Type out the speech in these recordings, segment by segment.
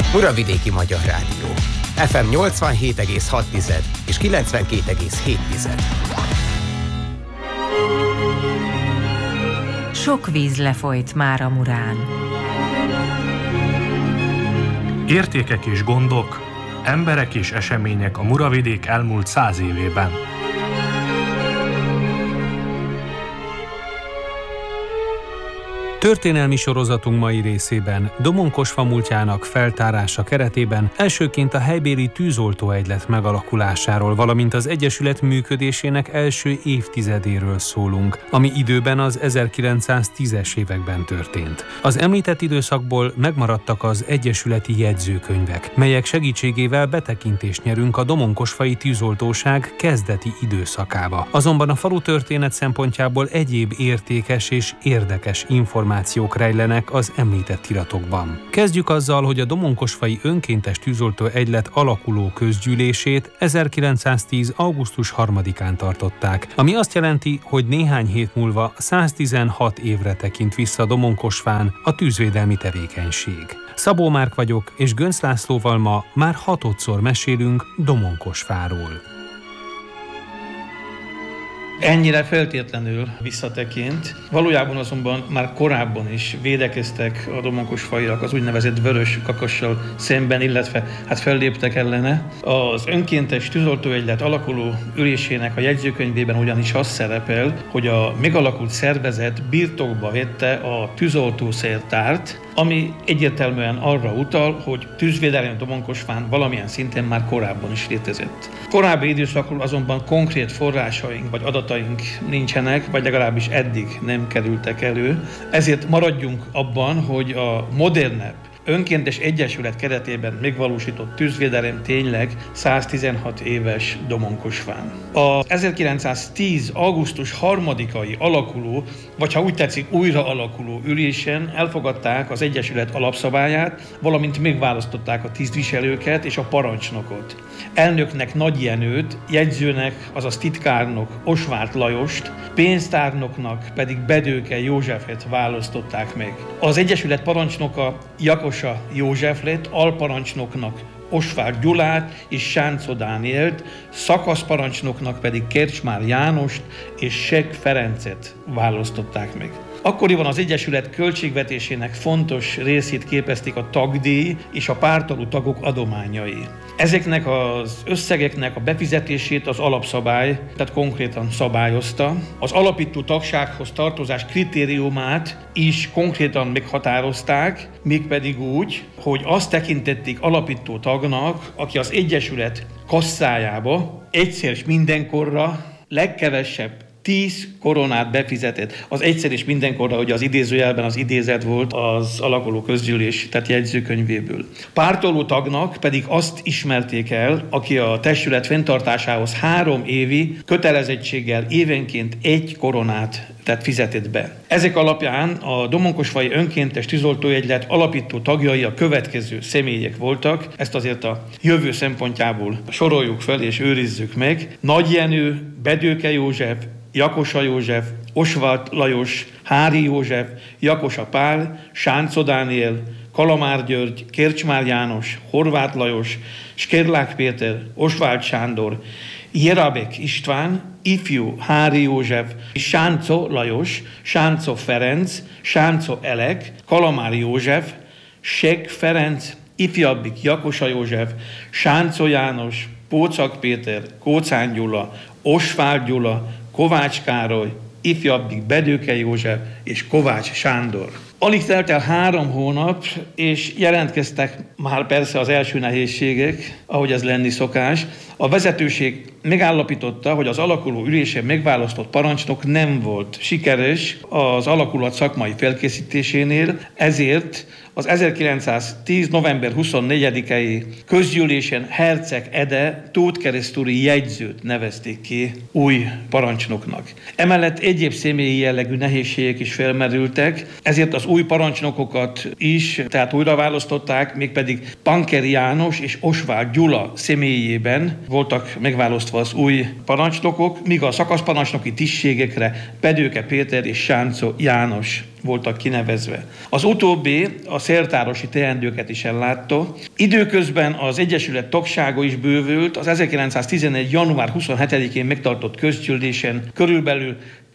Muravidéki Magyar Rádió. FM 87,6 és 92,7. Sok víz lefolyt már a Murán. Értékek és gondok, emberek és események a Muravidék elmúlt 100 évében. Történelmi sorozatunk mai részében Domonkosfa múltjának feltárása keretében elsőként a helybéli tűzoltóegylet megalakulásáról, valamint az egyesület működésének első évtizedéről szólunk, ami időben az 1910-es években történt. Az említett időszakból megmaradtak az egyesületi jegyzőkönyvek, melyek segítségével betekintést nyerünk a domonkosfai tűzoltóság kezdeti időszakába. Azonban a falu történet szempontjából egyéb értékes és érdekes információk rejlenek az említett iratokban. Kezdjük azzal, hogy a domonkosfai önkéntes tűzoltóegylet alakuló közgyűlését 1910. augusztus 3-án tartották, ami azt jelenti, hogy néhány hét múlva 116 évre tekint vissza Domonkosfán a tűzvédelmi tevékenység. Szabó Márk vagyok, és Göncz Lászlóval ma már 6-szor mesélünk Domonkosfáról. Ennyire feltétlenül visszatekint. Valójában azonban már korábban is védekeztek a domonkosfaiak az úgynevezett vörös kakassal szemben, illetve felléptek ellene. Az önkéntes tűzoltóegylet alakuló ülésének a jegyzőkönyvében ugyanis az szerepel, hogy a megalakult szervezet birtokba vette a tűzoltószertárt, ami egyértelműen arra utal, hogy tűzvédelem Domonkosfán valamilyen szinten már korábban is létezett. Korábbi időszakról azonban konkrét forrásaink vagy adataink nincsenek, vagy legalábbis eddig nem kerültek elő. Ezért maradjunk abban, hogy a modernebb önkéntes egyesület keretében megvalósított tűzvédelem tényleg 116 éves Domonkosfán. A 1910. augusztus 3-ai alakuló, vagy ha úgy tetszik újra alakuló ülésen elfogadták az egyesület alapszabályát, valamint megválasztották a tisztviselőket és a parancsnokot. Elnöknek Nagy Jenőt, jegyzőnek, azaz titkárnok Osváth Lajost, pénztárnoknak pedig Bedőke Józsefet választották meg. Az egyesület parancsnoka Jakosa József lett, alparancsnoknak Osváth Gyulát és Sáncó Dánielt, szakaszparancsnoknak pedig Kercsmár Jánost és Sek Ferencet választották meg. Akkoriban az egyesület költségvetésének fontos részét képezték a tagdíj és a pártagú tagok adományai. Ezeknek az összegeknek a befizetését az alapszabály, tehát konkrétan szabályozta. Az alapító tagsághoz tartozás kritériumát is konkrétan meghatározták, mégpedig úgy, hogy azt tekintették alapító tagnak, aki az egyesület kasszájába egyszer és mindenkorra legkevesebb 10 koronát befizetett. Az egyszer és mindenkorra, hogy az idézőjelben az idézet volt az alakuló közgyűlés, tehát jegyzőkönyvéből. Pártoló tagnak pedig azt ismerték el, aki a testület fenntartásához 3 évi kötelezettséggel évenként 1 koronát fizetett be. Ezek alapján a domonkosfai önkéntes tűzoltóegylet alapító tagjai a következő személyek voltak, ezt azért a jövő szempontjából soroljuk fel és őrizzük meg. Nagy Jenő, Bedőke József, Jakosa József, Osváth Lajos, Hári József, Jakosa Pál, Sáncó Dániel, Kalamár György, Kercsmár János, Horváth Lajos, Skerlák Péter, Osváth Sándor, Jerabek István, ifjú Hári József, Sáncó Lajos, Sáncó Ferenc, Sáncó Elek, Kalamár József, Sek Ferenc, ifjabbik Jakosa József, Sáncó János, Póczak Péter, Kócán Gyula, Osváth Gyula, Kovács Károly, ifjabbik Bedőke József és Kovács Sándor. Alig telt el 3 hónap, és jelentkeztek már persze az első nehézségek, ahogy ez lenni szokás. A vezetőség megállapította, hogy az alakuló ülésen megválasztott parancsnok nem volt sikeres az alakulat szakmai felkészítésénél, ezért az 1910. november 24-i közgyűlésen Herceg Ede tótkeresztúri jegyzőt nevezték ki új parancsnoknak. Emellett egyéb személyi jellegű nehézségek is felmerültek, ezért az új parancsnokokat is, tehát újra választották, mégpedig Panker János és Osváth Gyula személyében, voltak megválasztva az új parancsnokok, míg a szakaszparancsnoki tisztségekre Pedőke Péter és Sáncó János voltak kinevezve. Az utóbbi a szertárosi teendőket is ellátta. Időközben az Egyesület tagsága is bővült, az 1911. január 27-én megtartott közgyűlésen körülbelül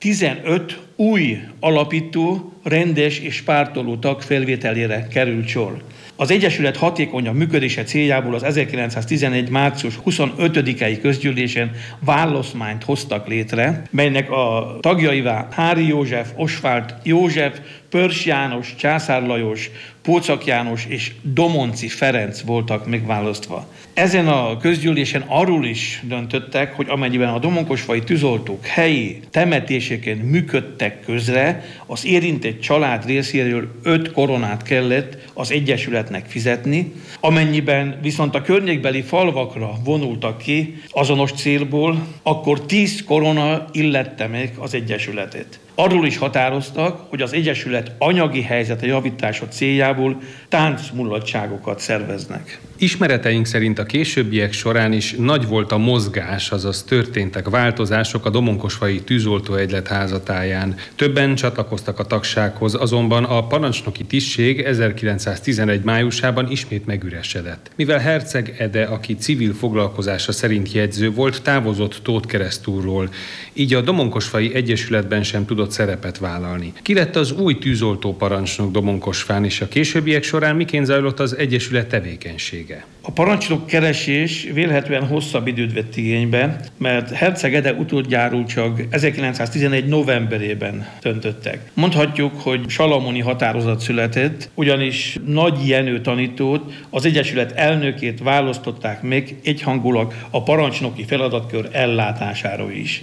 15 új alapító, rendes és pártoló tag felvételére került sor. Az Egyesület hatékonyabb működése céljából az 1911. március 25-i közgyűlésen választmányt hoztak létre, melynek a tagjaivá Hári József, Osváld József, Pörs János, Császár Lajos, Póczak János és Domonci Ferenc voltak megválasztva. Ezen a közgyűlésen arról is döntöttek, hogy amennyiben a domonkosfai tűzoltók helyi temetéseken működtek közre, az érintett család részéről 5 koronát kellett az Egyesületnek fizetni, amennyiben viszont a környékbeli falvakra vonultak ki azonos célból, akkor 10 korona illette meg az Egyesületet. Arról is határoztak, hogy az Egyesület anyagi helyzete javítása céljából táncmulatságokat szerveznek. Ismereteink szerint a későbbiek során is nagy volt a mozgás, azaz történtek változások a Domonkosfai Tűzoltóegylet házatáján. Többen csatlakoztak a tagsághoz, azonban a parancsnoki tisztség 1911. májusában ismét megüresedett. Mivel Herceg Ede, aki civil foglalkozása szerint jegyző volt, távozott Tótkeresztúrról, így a Domonkosfai Egyesületben sem tudott szerepet vállalni. Ki lett az új tűzoltó parancsnok Domonkosfán, és a későbbiek során miként zajlott az Egyesület tevékenysége? A parancsnok keresés vélhetően hosszabb időt vett igénybe, mert Herceg Ede utódjáról csak 1911. novemberében döntöttek. Mondhatjuk, hogy salamoni határozat született, ugyanis Nagy Jenő tanítót, az Egyesület elnökét választották meg egyhangulag a parancsnoki feladatkör ellátására is.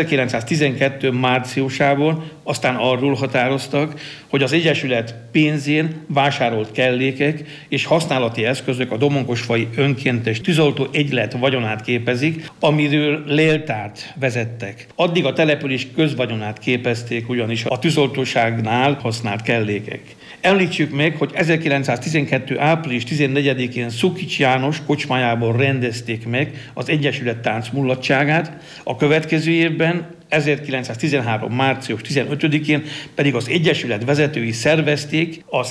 1912. márciusában aztán arról határoztak, hogy az Egyesület pénzén vásárolt kellékek és használati eszközök a Domonkosfai Önkéntes Tűzoltó Egylet vagyonát képezik, amiről léltárt vezettek. Addig a település közvagyonát képezték ugyanis a tűzoltóságnál használt kellékek. Említsük meg, hogy 1912. április 14-én Szukics János kocsmájában rendezték meg az Egyesület táncmulatságát, a következő évben 1913. március 15-én pedig az Egyesület vezetői szervezték az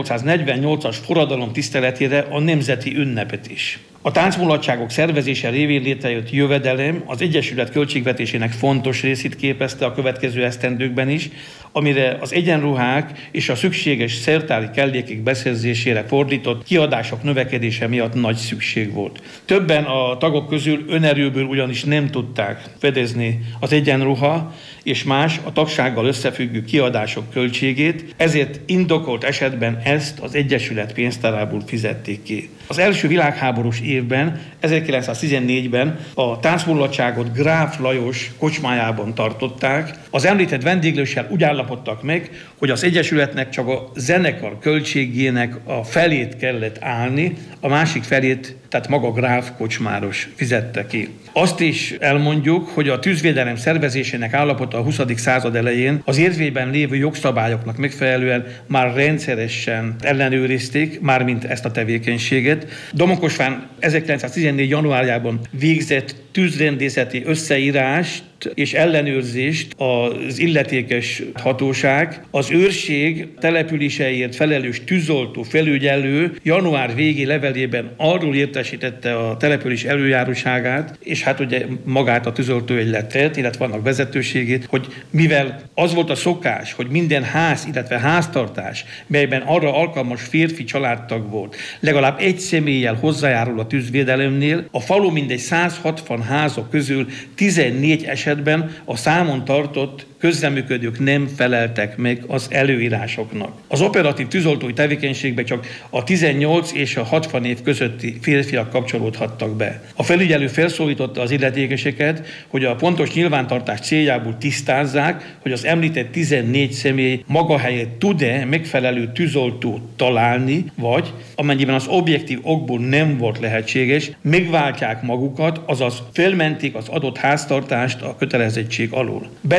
1848-as forradalom tiszteletére a nemzeti ünnepet is. A táncmulatságok szervezése révén létrejött jövedelem az Egyesület költségvetésének fontos részét képezte a következő esztendőkben is, amire az egyenruhák és a szükséges szertári kellékek beszerzésére fordított kiadások növekedése miatt nagy szükség volt. Többen a tagok közül önerőből ugyanis nem tudták fedezni az egyenruha és más a tagsággal összefüggő kiadások költségét, ezért indokolt esetben ezt az Egyesület pénztárából fizették ki. Az első világháborús évben, 1914-ben a táncmulatságot Gráf Lajos kocsmájában tartották. Az említett vendéglőssel úgy állapodtak meg, hogy az Egyesületnek csak a zenekar költségének a felét kellett állni, a másik felét, tehát maga Gráf kocsmáros fizette ki. Azt is elmondjuk, hogy a tűzvédelem szervezésének állapota a 20. század elején az érvényben lévő jogszabályoknak megfelelően már rendszeresen ellenőrizték, mármint ezt a tevékenységet. Domonkosfán 1914. januárjában végzett tűzrendészeti összeírást és ellenőrzést az illetékes hatóság, az őrség településeért felelős tűzoltó felügyelő január végi levelében arról értesítette a település előjáróságát, és hát ugye magát a tűzoltóegyletet, illetve annak vezetőségét, hogy mivel az volt a szokás, hogy minden ház, illetve háztartás, melyben arra alkalmas férfi családtag volt, legalább egy személlyel hozzájárul a tűzvédelemnél, a falu mindegy 160 házak közül 14 esetben a számon tartott közreműködők nem feleltek meg az előírásoknak. Az operatív tűzoltói tevékenységbe csak a 18 és a 60 év közötti férfiak kapcsolódhattak be. A felügyelő felszólította az illetékeseket, hogy a pontos nyilvántartás céljából tisztázzák, hogy az említett 14 személy maga helyett tud-e megfelelő tűzoltót találni, vagy amennyiben az objektív okból nem volt lehetséges, megváltják magukat, azaz felmentik az adott háztartást a kötelezettség alól. Bedőke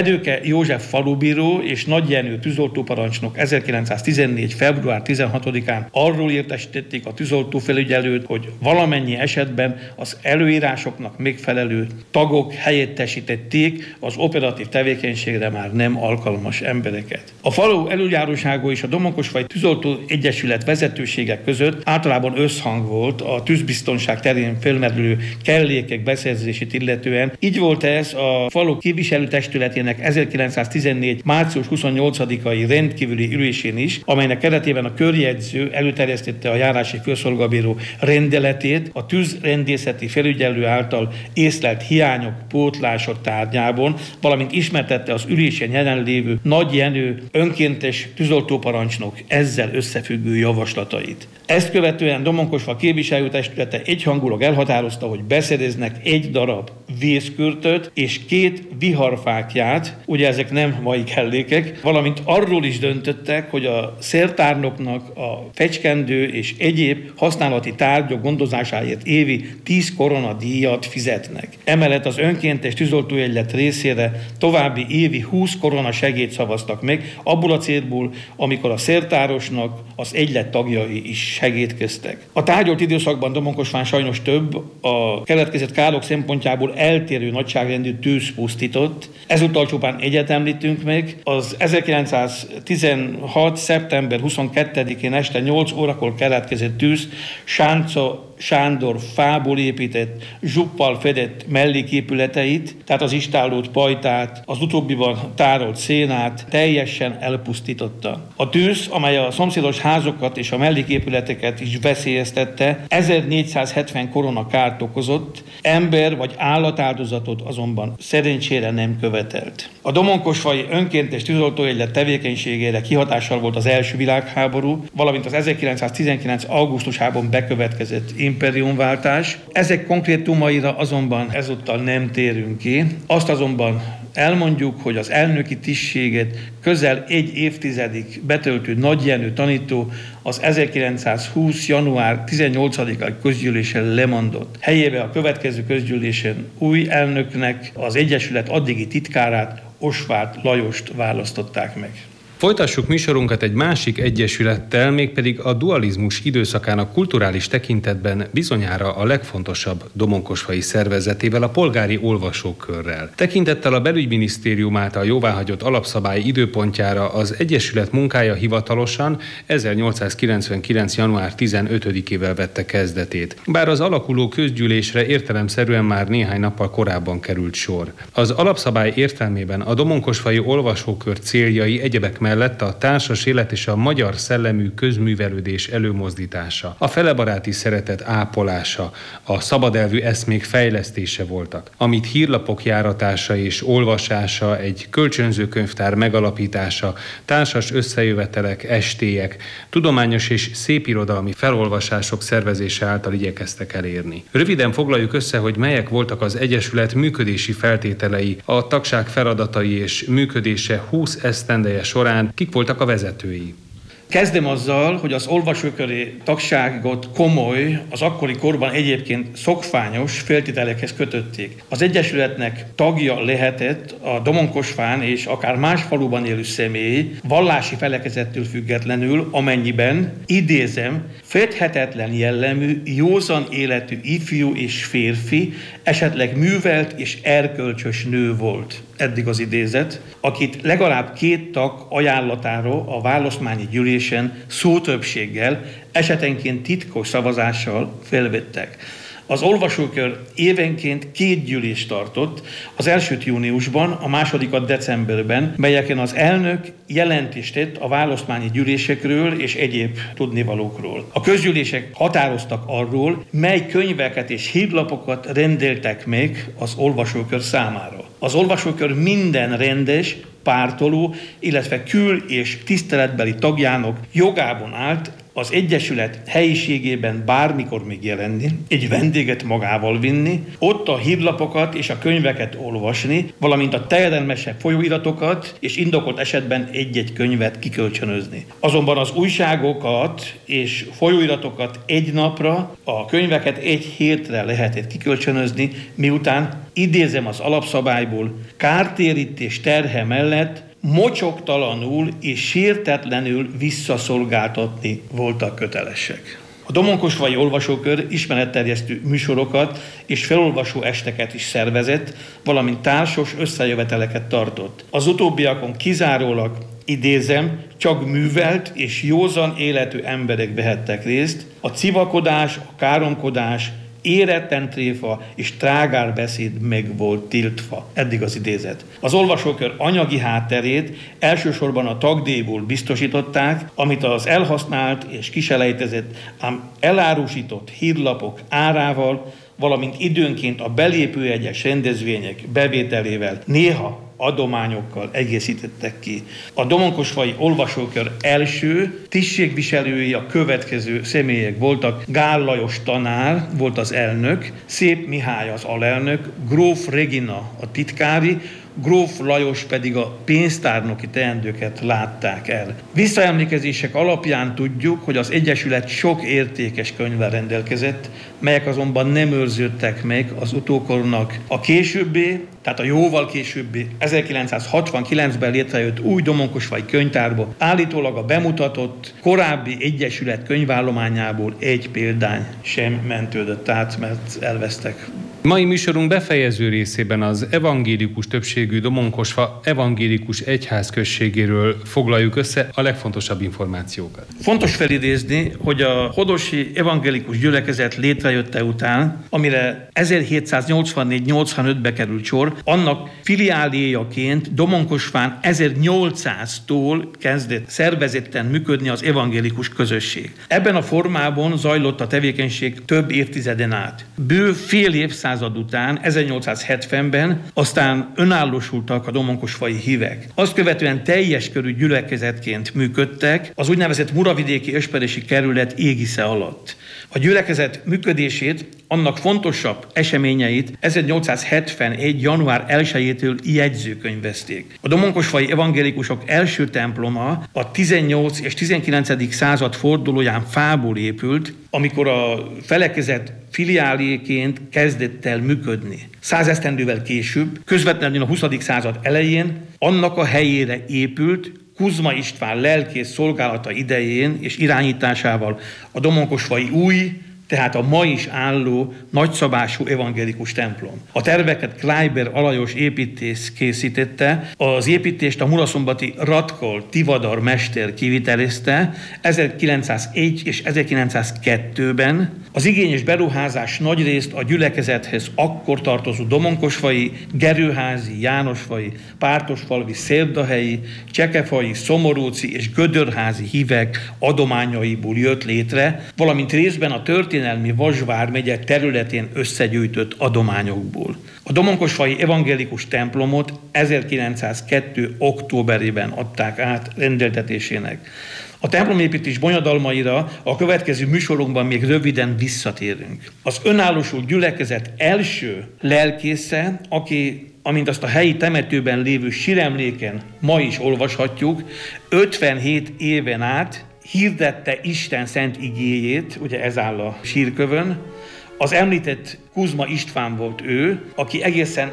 József falubíró és Nagy Jenő tűzoltóparancsnok 1914. február 16-án arról értesítették a tűzoltófelügyelőt, hogy valamennyi esetben az előírásoknak megfelelő tagok helyettesítették az operatív tevékenységre már nem alkalmas embereket. A falu elöljárósága és a Domonkosfai Tűzoltó Egyesület vezetőségek között általában összhang volt a tűzbiztonság terén felmerülő kellékek beszerzését illetően. Így volt ez a falu képviselőtestületének 1914. március 28-ai rendkívüli ülésén is, amelynek keretében a körjegyző előterjesztette a járási főszolgabíró rendeletét a tűzrendészeti felügyelő által észlelt hiányok pótlása tárgyában, valamint ismertette az ülésen jelenlévő Nagy Jenő önkéntes tűzoltóparancsnok ezzel összefüggő javaslatait. Ezt követően Domonkosfa képviselőtestülete egyhangulag elhatározta, hogy beszereznek egy darab vészkürtöt és 2 viharfákját, ugye ezek nem mai kellékek, valamint arról is döntöttek, hogy a szertárnoknak a fecskendő és egyéb használati tárgyak gondozásáért évi 10 korona díjat fizetnek. Emellett az önkéntes tűzoltóegylet részére további évi 20 korona segélyt szavaztak meg, abból a célból, amikor a szertárosnak az egylet tagjai is segítkeztek. A tárgyalt időszakban Domonkosfán sajnos több a keletkezett károk szempontjából eltérő nagyságrendű tűz pusztított. Ezúttal csupán egyet említünk meg. Az 1916. szeptember 22-én este 8 órakor keletkezett tűz Sánca Sándor fából épített, zsuppal fedett melléképületeit, tehát az istállót, pajtát, az utóbbiban tárolt szénát teljesen elpusztította. A tűz, amely a szomszédos házokat és a melléképületeket is veszélyeztette, 1470 korona kárt okozott, ember vagy állatáldozatot azonban szerencsére nem követelt. A Domonkosfai önkéntes tűzoltóegylet tevékenységére kihatással volt az első világháború, valamint az 1919. augusztusában bekövetkezett imperiumváltás. Ezek konkrétumaira azonban ezúttal nem térünk ki. Azt azonban elmondjuk, hogy az elnöki tisztséget közel egy évtizedig betöltő Nagy Jenő tanító az 1920. január 18-ai közgyűlésen lemondott. Helyébe a következő közgyűlésen új elnöknek az Egyesület addigi titkárát, Osváth Lajost választották meg. Folytassuk műsorunkat egy másik egyesülettel, mégpedig a dualizmus időszakának kulturális tekintetben bizonyára a legfontosabb domonkosfai szervezetével, a Polgári Olvasókörrel. Tekintettel a Belügyminisztérium által jóváhagyott alapszabály időpontjára az egyesület munkája hivatalosan 1899. január 15-ével vette kezdetét. Bár az alakuló közgyűlésre értelemszerűen már néhány nappal korábban került sor. Az alapszabály értelmében a Domonkosfai Olvasókör céljai egyebek mellett a társas élet és a magyar szellemű közművelődés előmozdítása, a felebaráti szeretet ápolása, a szabadelvű eszmék fejlesztése voltak, amit hírlapok járatása és olvasása, egy kölcsönző könyvtár megalapítása, társas összejövetelek, estélyek, tudományos és szépirodalmi felolvasások szervezése által igyekeztek elérni. Röviden foglaljuk össze, hogy melyek voltak az egyesület működési feltételei, a tagság feladatai és működése 20 esztendeje során, kik voltak a vezetői. Kezdem azzal, hogy az olvasóköri tagságot komoly, az akkori korban egyébként szokványos feltételekhez kötötték. Az egyesületnek tagja lehetett a Domonkosfán és akár más faluban élő személy, vallási felekezettől függetlenül, amennyiben, idézem, fedhetetlen jellemű, józan életű ifjú és férfi, esetleg művelt és erkölcsös nő volt. Eddig az idézet, akit legalább 2 tag ajánlatára a választmányi gyűlésen szótöbbséggel, esetenként titkos szavazással felvettek. Az olvasókör évenként 2 gyűlést tartott, az elsőt júniusban, a másodikat decemberben, melyeken az elnök jelentést tett a választmányi gyűlésekről és egyéb tudnivalókról. A közgyűlések határoztak arról, mely könyveket és hírlapokat rendeltek meg az olvasókör számára. Az olvasókör minden rendes, pártoló, illetve kül- és tiszteletbeli tagjának jogában állt az egyesület helyiségében bármikor megjelenni, egy vendéget magával vinni, ott a hírlapokat és a könyveket olvasni, valamint a terjedelmesebb folyóiratokat és indokolt esetben egy-egy könyvet kikölcsönözni. Azonban az újságokat és folyóiratokat egy napra, a könyveket egy hétre lehetett kikölcsönözni, miután, idézem az alapszabályból, kártérítés terhe mellett mocsoktalanul és sértetlenül visszaszolgáltatni voltak kötelesek. A Domonkosvai Olvasókör ismeretterjesztő műsorokat és felolvasó esteket is szervezett, valamint társas összejöveteleket tartott. Az utóbbiakon kizárólag, idézem, csak művelt és józan életű emberek vehettek részt, a civakodás, a káromkodás, éretlen tréfa és trágárbeszéd meg volt tiltva. Eddig az idézet. Az olvasókör anyagi hátterét elsősorban a tagdíjból biztosították, amit az elhasznált és kiselejtezett, ám elárusított hírlapok árával, valamint időnként a belépőjegyes rendezvények bevételével, néha adományokkal egészítettek ki. A Domonkosvai Olvasókör első tisztségviselői a következő személyek voltak. Gál Lajos tanár volt az elnök, Szép Mihály az alelnök, Gróf Regina a titkári, Gróf Lajos pedig a pénztárnoki teendőket látták el. Visszaemlékezések alapján tudjuk, hogy az Egyesület sok értékes könyvvel rendelkezett, melyek azonban nem őrződtek meg az utókornak. A későbbi, tehát a jóval későbbi 1969-ben létrejött új Domonkosvai könyvtárba állítólag a bemutatott korábbi Egyesület könyvállományából egy példány sem mentődött át, mert elvesztek. Mai műsorunk befejező részében az evangélikus többségű Domonkosfa evangélikus egyházközségéről foglaljuk össze a legfontosabb információkat. Fontos felidézni, hogy a hodosi evangélikus gyülekezet létrejötte után, amire 1784-85-be került sor, annak filiáléjaként Domonkosfán 1800-tól kezdett szervezetten működni az evangélikus közösség. Ebben a formában zajlott a tevékenység több évtizeden át. Bő fél évszázad után, 1870-ben aztán önállósultak a domonkosfai hívek. Azt követően teljes körű gyülekezetként működtek az úgynevezett Muravidéki Esperesi Kerület égisze alatt. A gyülekezet működését, annak fontosabb eseményeit 1871. január 1-től jegyzőkönyvezték. A domonkosfai evangélikusok első temploma a 18 és 19. század fordulóján fából épült, amikor a felekezet filiáléként kezdett el működni. 100 esztendővel később, közvetlenül a 20. század elején annak a helyére épült, Kuzma István lelkész szolgálata idején és irányításával a domonkosfai új, tehát a ma is álló nagyszabású evangélikus templom. A terveket Kleiber Alajos építész készítette, az építést a muraszombati Ratkol Tivadar mester kivitelezte 1901 és 1902-ben. Az igényes beruházás nagyrészt a gyülekezethez akkor tartozó domonkosfai, gerőházi, jánosfai, pártosfalvi, szérdahelyi, csekefai, szomoróci és gödörházi hívek adományaiból jött létre, valamint részben a történelmi Vas vármegye területén összegyűjtött adományokból. A domonkosfai evangélikus templomot 1902. októberében adták át rendeltetésének. A templomépítés bonyodalmaira a következő műsorunkban még röviden visszatérünk. Az önállósult gyülekezet első lelkésze, aki, amint azt a helyi temetőben lévő síremléken ma is olvashatjuk, 57 éven át hirdette Isten szent igéjét, ugye ez áll a sírkövön. Az említett Kuzma István volt ő, aki egészen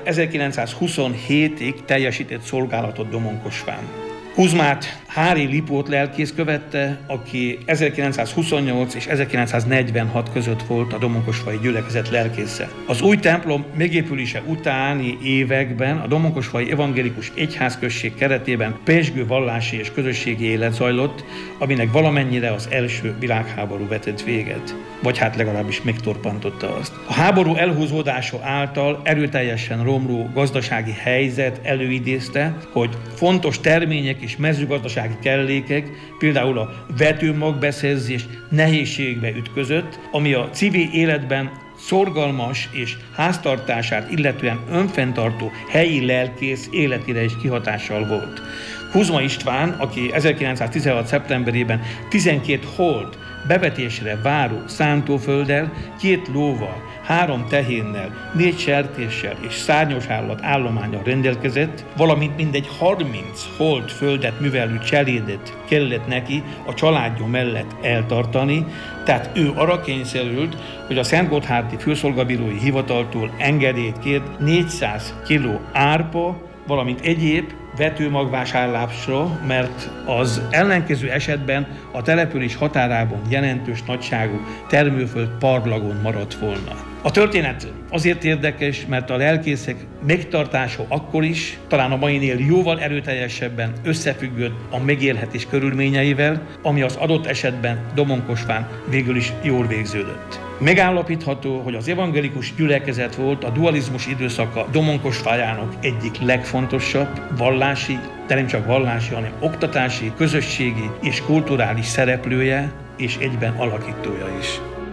1927-ig teljesített szolgálatot Domonkosfán. Kuzmát Hári Lipót lelkész követte, aki 1928 és 1946 között volt a domonkosfai gyülekezet lelkésze. Az új templom megépülése utáni években a domonkosfai evangélikus egyházközség keretében pezsgő vallási és közösségi élet zajlott, aminek valamennyire az első világháború vetett véget, vagy hát legalábbis megtorpantotta azt. A háború elhúzódása által erőteljesen romló gazdasági helyzet előidézte, hogy fontos termények és mezőgazdasági kellékek, például a vetőmagbeszerzés nehézségbe ütközött, ami a civil életben szorgalmas és háztartását illetően önfenntartó helyi lelkész életére is kihatással volt. Kuzma István, aki 1916. szeptemberében 12 hold bevetésre váró szántófölddel, 2 lóval, 3 tehénnel, 4 sertéssel és szárnyos állat állománnyal rendelkezett, valamint mindegy 30 holt földet művelő cselédet kellett neki a családja mellett eltartani, tehát ő arra kényszerült, hogy a Szentgotthárdi főszolgabírói hivataltól engedélyt kért 400 kg árpa, valamint egyéb vetőmagvásárlásra, mert az ellenkező esetben a település határában jelentős nagyságú termőföld parlagon maradt volna. A történet azért érdekes, mert a lelkészek megtartása akkor is, talán a mainél jóval erőteljesebben összefüggött a megélhetés körülményeivel, ami az adott esetben Domonkosfán végül is jól végződött. Megállapítható, hogy az evangelikus gyülekezet volt a dualizmus időszaka Domonkosfájának egyik legfontosabb vallási, de nem csak vallási, hanem oktatási, közösségi és kulturális szereplője, és egyben alakítója is.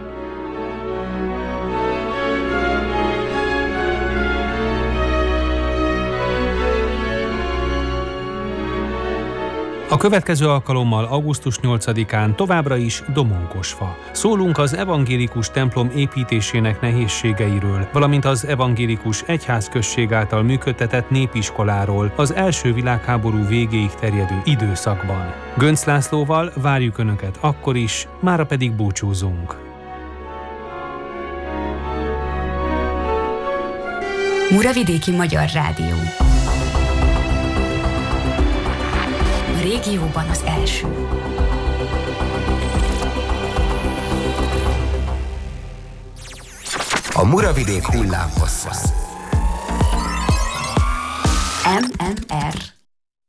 A következő alkalommal augusztus 8-án továbbra is Domonkosfa. Szólunk az evangélikus templom építésének nehézségeiről, valamint az evangélikus egyházközség által működtetett népiskoláról az első világháború végéig terjedő időszakban. Göncz Lászlóval várjuk Önöket akkor is, mára pedig búcsúzunk. Muravidéki Magyar Rádió. A régióban az első. A Muravidék hullámhossza. MMR